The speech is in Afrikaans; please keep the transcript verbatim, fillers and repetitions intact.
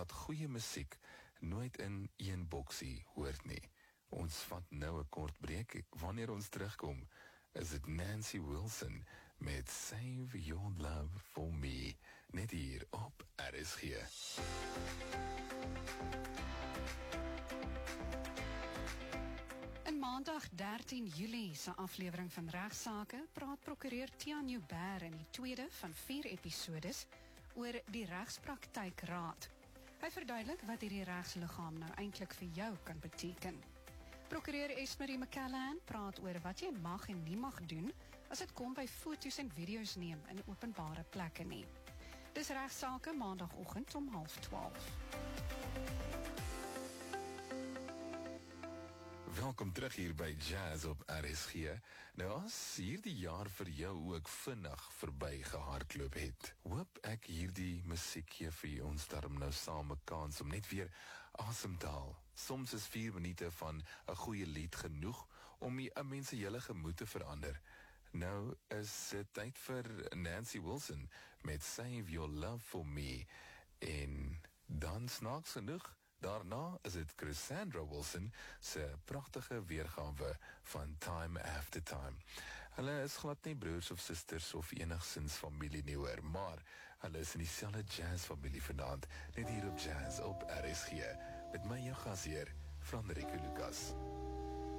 dat goeie musiek nooit in een boksie hoort nie. Ons vat nou 'n kort breek. Wanneer ons terugkom, is dit Nancy Wilson met Save Your Love For Me, net hier op R S G. In maandag dertien Julie se aflewering van Regsake praat prokureur Tiaan Joubert in die tweede van vier episodes oor die Regspraktykraad. Hy verduidelik wat hierdie regsliggaam nou eintlik vir jou kan beteken. Prokureur Esmerie McCallahan praat oor wat jy mag en nie mag doen as dit kom by foto's en video's neem in openbare plekke nie. Dis Regsake maandagoggend om half twaalf. Welkom terug hier by Jazz op R S G. Nou as hierdie jaar vir jou ook vinnig verby gehardloop het, hoop ek hierdie musiek gee vir ons daarom nou saam 'n kans om net weer asem te haal. Soms is vier minute van 'n goeie lied genoeg om 'n mens se hele gemoed te verander. Nou is dit tyd vir Nancy Wilson met Save Your Love For Me. En dan snaaks genoeg, daarna is dit Cassandra Wilson se pragtige weergawe van Time After Time. Hulle is glad nie broers of susters of enigsins familie nie hoor, maar hulle is in dieselfde jazzfamilie vanaand, net hier op Jazz op R S G, met my jou gasheer, Frederike Lucas.